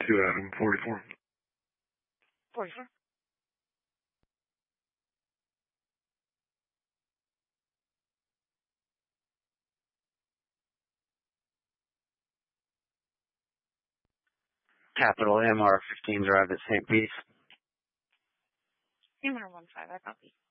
Adam, 44. 44. Capital MR 15 Drive at St. Pete. MR 15, I copy.